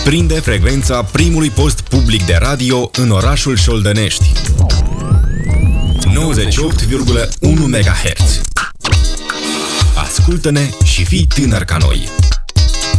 Prinde frecvența primului post public de radio în orașul Șoldănești. 98,1 MHz. Ascultă-ne și fii tânăr ca noi.